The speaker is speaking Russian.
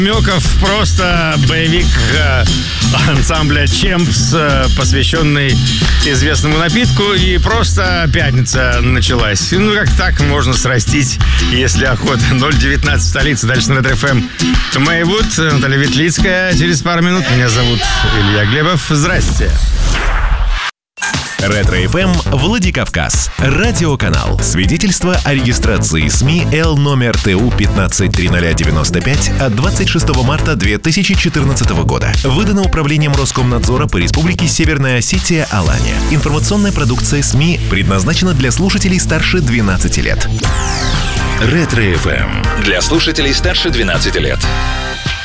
Мёков просто боевик ансамбля Чемпс, посвященный известному напитку. И просто пятница началась. Ну, как так можно срастить, если охота. 0:19 в столице. Дальше на Ретро-ФМ Мэйвуд, Наталья Ветлицкая. Через пару минут. Меня зовут Илья Глебов. Здрасте. Ретро-ФМ Владикавказ. Радиоканал. Свидетельство о регистрации СМИ Л номер ТУ 15-30095 от 26 марта 2014 года. Выдано Управлением Роскомнадзора по Республике Северная Осетия, Алания. Информационная продукция СМИ предназначена для слушателей старше 12 лет. Ретро-ФМ. Для слушателей старше 12 лет.